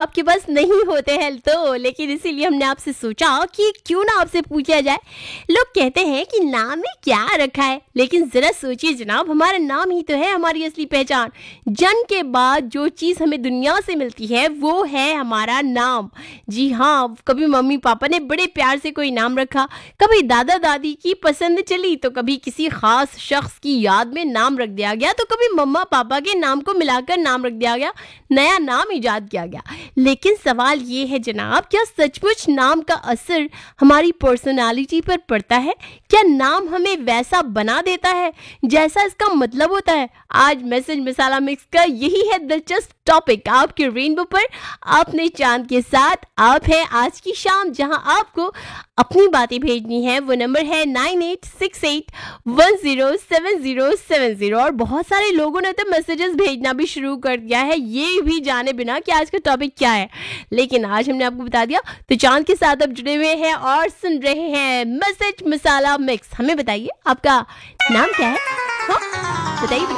आपके पास नहीं होते हैं तो, लेकिन इसीलिए हमने आपसे सोचा कि क्यों ना आपसे पूछा जाए। लोग कहते हैं कि नाम में क्या रखा है, लेकिन जरा सोचिए जनाब, हमारा नाम ही तो है हमारी असली पहचान। जन्म के बाद जो चीज़ हमें दुनिया से मिलती है वो है हमारा नाम। जी हाँ, कभी मम्मी पापा ने बड़े प्यार से कोई नाम रखा, कभी दादा दादी की पसंद चली, तो कभी किसी खास शख्स की याद में नाम रख दिया गया, तो कभी मम्मा पापा के नाम को मिलाकर नाम रख दिया गया, नया नाम इजाद किया गया। लेकिन सवाल ये है जनाब, क्या सचमुच नाम का असर हमारी पर्सनालिटी पर पड़ता है? क्या नाम हमें वैसा बना देता है जैसा इसका मतलब होता है? आज मैसेज मसाला मिक्स का यही है दिलचस्प टॉपिक आपके रेनबो पर। आपने चांद के साथ, आप है आज की शाम, जहां आपको अपनी बातें भेजनी है। वो नंबर है 9868107070। और बहुत सारे लोगों ने तो मैसेजेस भेजना भी शुरू कर दिया है, ये भी जाने बिना कि आज का टॉपिक क्या है, लेकिन आज हमने आपको बता दिया। तो चांद के साथ अब जुड़े हुए हैं और सुन रहे हैं मैसेज मसाला मिक्स। हमें बताइए आपका नाम क्या है? हाँ बताइए।